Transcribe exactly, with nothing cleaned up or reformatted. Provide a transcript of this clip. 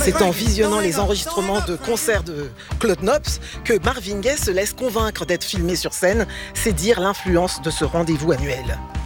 C'est en visionnant les enregistrements de concerts de Claude Nobs que Marvin Gaye se laisse convaincre d'être filmé sur scène. C'est dire l'influence de ce rendez-vous annuel.